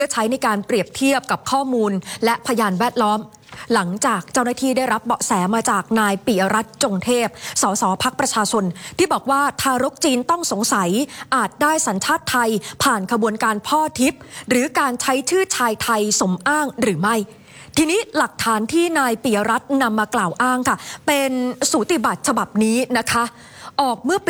ใช้ในการเปรียบเทียบกับข้อมูลและพยานแวดล้อมหลังจากเจ้าหน้าที่ได้รับเบาะแสมาจากนายปิยรัตน์จงเทพสสพรรคประชาชนที่บอกว่าทารกจีนต้องสงสัยอาจได้สัญชาติไทยผ่านขบวนการพ่อทิพย์หรือการใช้ชื่อชายไทยสมอ้างหรือไม่ทีนี้หลักฐานที่นายปิยรัตน์นำมากล่าวอ้างค่ะเป็นสูติบัตรฉบับนี้นะคะออกเมื่อปี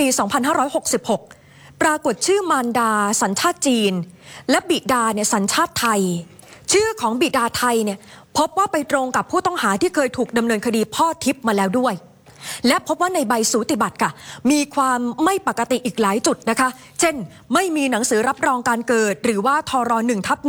2566 ปรากฏชื่อมารดาสัญชาติจีนและบิดาเนี่ยสัญชาติไทยชื่อของบิดาไทยเนี่ยพบว่าไปตรงกับผู้ต้องหาที่เคยถูกดำเนินคดีพ่อทิพย์มาแล้วด้วยและพบว่าในใบสูติบัตรค่ะมีความไม่ปกติอีกหลายจุดนะคะเช่นไม่มีหนังสือรับรองการเกิดหรือว่าทร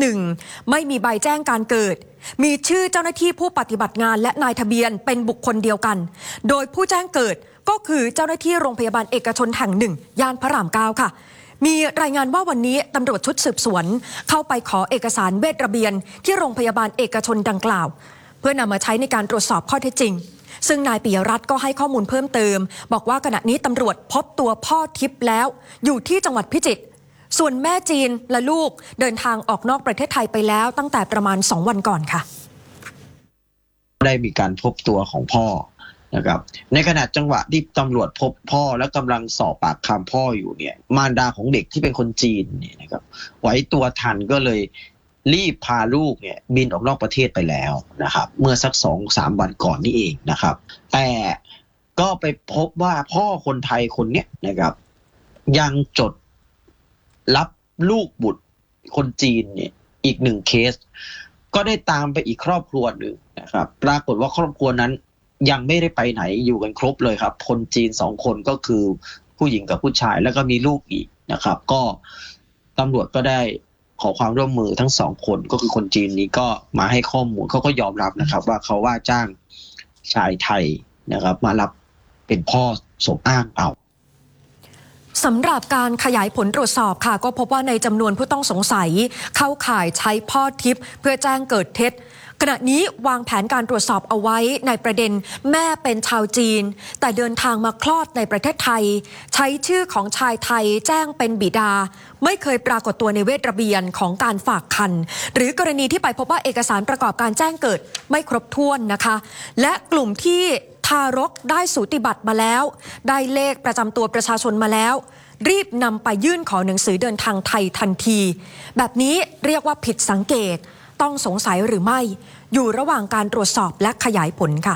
1/1ไม่มีใบแจ้งการเกิดมีชื่อเจ้าหน้าที่ผู้ปฏิบัติงานและนายทะเบียนเป็นบุคคลเดียวกันโดยผู้แจ้งเกิดก็คือเจ้าหน้าที่โรงพยาบาลเอกชนแห่งหนึ่งย่านพระราม 9ค่ะมีรายงานว่าวันนี้ตำรวจชุดสืบสวนเข้าไปขอเอกสารเวชระเบียนที่โรงพยาบาลเอกชนดังกล่าวเพื่อนำมาใช้ในการตรวจสอบข้อเท็จจริงซึ่งนายปิยรัตน์ก็ให้ข้อมูลเพิ่มเติมบอกว่าขณะนี้ตำรวจพบตัวพ่อทิพย์แล้วอยู่ที่จังหวัดพิจิตรส่วนแม่จีนและลูกเดินทางออกนอกประเทศไทยไปแล้วตั้งแต่ประมาณ2 วันก่อนค่ะได้มีการพบตัวของพ่อนะครับในขณะจังหวะที่ตำรวจพบพ่อและกำลังสอบปากคำพ่ออยู่เนี่ยมารดาของเด็กที่เป็นคนจีนเนี่ยนะครับไหวตัวทันก็เลยรีบพาลูกเนี่ยบินออกนอกประเทศไปแล้วนะครับเมื่อสัก 2-3 วันก่อนนี่เองนะครับแต่ก็ไปพบว่าพ่อคนไทยคนเนี้ยนะครับยังจดรับลูกบุตรคนจีนเนี่ยอีก1 เคสก็ได้ตามไปอีกครอบครัวหนึ่งนะครับปรากฏว่าครอบครัวนั้นยังไม่ได้ไปไหนอยู่กันครบเลยครับคนจีน2 คนก็คือผู้หญิงกับผู้ชายแล้วก็มีลูกอีกนะครับก็ตำรวจก็ได้ขอความร่วมมือทั้ง2 คนก็คือคนจีนนี้ก็มาให้ข้อมูลเขาก็ยอมรับนะครับว่าเขาว่าจ้างชายไทยนะครับมารับเป็นพ่อสมอ้างเอาสำหรับการขยายผลตรวจสอบค่ะก็พบว่าในจำนวนผู้ต้องสงสัยเข้าข่ายใช้พ่อทิพย์เพื่อแจ้งเกิดเท็จขณะนี้วางแผนการตรวจสอบเอาไว้ในประเด็นแม่เป็นชาวจีนแต่เดินทางมาคลอดในประเทศไทยใช้ชื่อของชายไทยแจ้งเป็นบิดาไม่เคยปรากฏตัวในเวชระเบียนของการฝากครรภ์หรือกรณีที่ไปพบว่าเอกสารประกอบการแจ้งเกิดไม่ครบถ้วนนะคะและกลุ่มที่ทารกได้สูติบัตรมาแล้วได้เลขประจำตัวประชาชนมาแล้วรีบนำไปยื่นขอหนังสือเดินทางไทยทันทีแบบนี้เรียกว่าผิดสังเกตต้องสงสัยหรือไม่อยู่ระหว่างการตรวจสอบและขยายผลค่ะ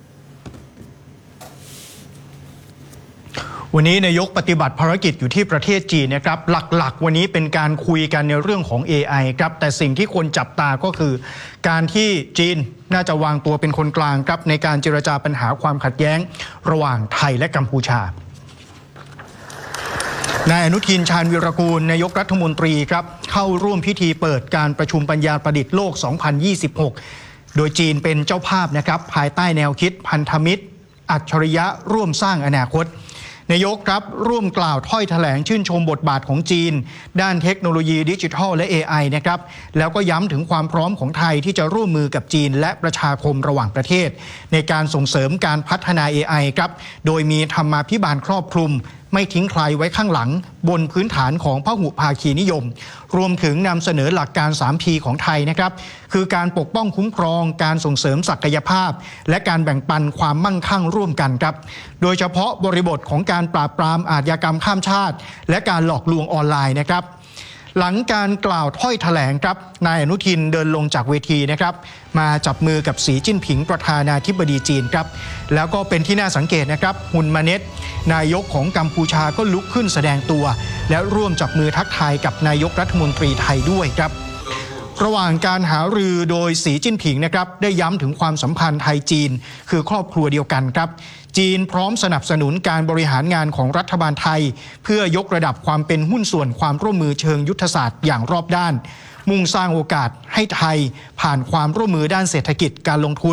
วันนี้นายกปฏิบัติภารกิจอยู่ที่ประเทศจีนนะครับหลักๆวันนี้เป็นการคุยกันในเรื่องของ AI ครับแต่สิ่งที่ควรจับตาก็คือการที่จีนน่าจะวางตัวเป็นคนกลางครับในการเจรจาปัญหาความขัดแย้งระหว่างไทยและกัมพูชานายอนุทินชาญวีรกูลนายกรัฐมนตรีครับเข้าร่วมพิธีเปิดการประชุมปัญญาประดิษฐ์โลก 2026 โดยจีนเป็นเจ้าภาพนะครับภายใต้แนวคิดพันธมิตรอัจฉริยะร่วมสร้างอนาคตนายกครับร่วมกล่าวถ้อยแถลงชื่นชมบทบาทของจีนด้านเทคโนโลยีดิจิทัลและ AI นะครับแล้วก็ย้ำถึงความพร้อมของไทยที่จะร่วมมือกับจีนและประชาคมระหว่างประเทศในการส่งเสริมการพัฒนา AI ครับโดยมีธรรมาภิบาลครอบคลุมไม่ทิ้งใครไว้ข้างหลังบนพื้นฐานของพหุภาคีนิยมรวมถึงนำเสนอหลักการ 3P ของไทยนะครับคือการปกป้องคุ้มครองการส่งเสริมศักยภาพและการแบ่งปันความมั่งคั่งร่วมกันครับโดยเฉพาะบริบทของการปราบปรามอาชญากรรมข้ามชาติและการหลอกลวงออนไลน์นะครับหลังการกล่าวถ้อยแถลงครับนายอนุทินเดินลงจากเวทีนะครับมาจับมือกับสีจิ้นผิงประธานาธิบดีจีนครับแล้วก็เป็นที่น่าสังเกตนะครับฮุนมาเน็ตนายกของกัมพูชาก็ลุกขึ้นแสดงตัวและร่วมจับมือทักทายกับนายกรัฐมนตรีไทยด้วยครับระหว่างการหารือโดยสีจิ้นผิงนะครับได้ย้ำถึงความสัมพันธ์ไทยจีนคือครอบครัวเดียวกันครับจีนพร้อมสนับสนุนการบริหารงานของรัฐบาลไทยเพื่อยกระดับความเป็นหุ้นส่วนความร่วมมือเชิงยุทธศาสตร์อย่างรอบด้านมุ่งสร้างโอกาสให้ไทยผ่านความร่วมมือด้านเศรษฐกิจการลงทุน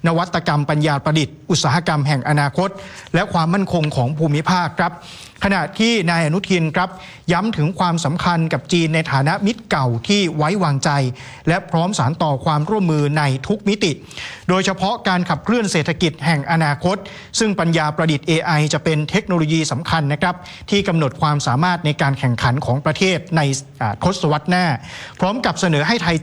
นวัตกรรมปัญญาประดิษฐ์อุตสาหกรรมแห่งอนาคตและความมั่นคงของภูมิภาคครับขณะที่นายอนุทินครับย้ำถึงความสำคัญกับจีนในฐานะมิตรเก่าที่ไว้วางใจและพร้อมสานต่อความร่วมมือในทุกมิติโดยเฉพาะการขับเคลื่อนเศรษฐกิจแห่งอนาคตซึ่งปัญญาประดิษฐ์ AI จะเป็นเทคโนโลยีสำคัญนะครับที่กำหนดความสามารถในการแข่งขันของประเทศในทศวรรษหน้าพร้อมกับเสนอให้ไทย